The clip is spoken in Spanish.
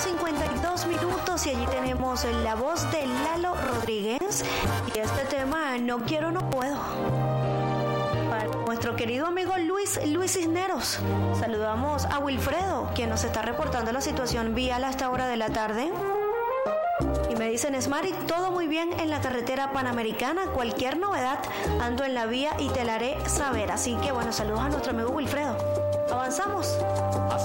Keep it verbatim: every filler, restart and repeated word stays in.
cincuenta y dos minutos y allí tenemos la voz de Lalo Rodríguez y este tema No quiero, no puedo. Para nuestro querido amigo Luis, Luis Cisneros, saludamos a Wilfredo, quien nos está reportando la situación vial a esta hora de la tarde. Y me dicen, Esmari, todo muy bien en la carretera Panamericana. Cualquier novedad, ando en la vía y te la haré saber. Así que bueno, saludos a nuestro amigo Wilfredo. Avanzamos.